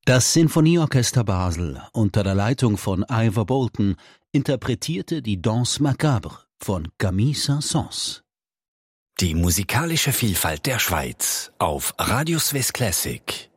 Das Sinfonieorchester Basel unter der Leitung von Ivor Bolton interpretierte die Danse macabre von Camille Saint-Saëns. Die musikalische Vielfalt der Schweiz auf Radio Swiss Classic.